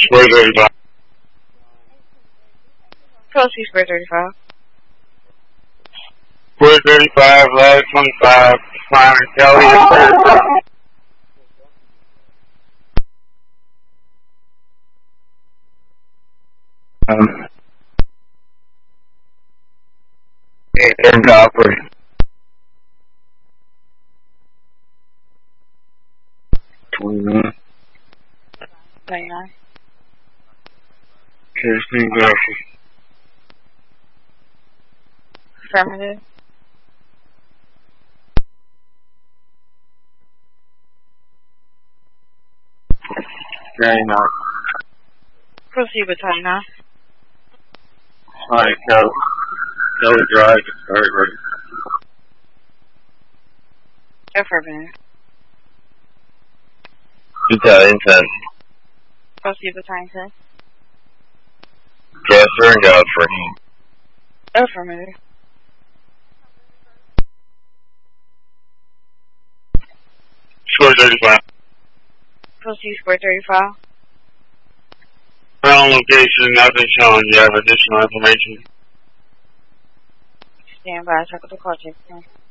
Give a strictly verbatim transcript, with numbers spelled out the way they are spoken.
Square thirty-five. Proceed square thirty-five. Square thirty-five, last twenty-five, Fine Kelly. Um, and Godfrey. twenty-nine. twenty-nine. Kirsten Godfrey. Affirmative. twenty-nine. Proceed with twenty-nine. Fine Kelly. Kelly Drive, start ready. Affirmative. Italian ten. Proceed with twenty-six. Casper and Godfrey. Affirmative. Square thirty-five. Proceed square thirty-five. Ground location, nothing shown. You have additional information. Stand by, check with the call check.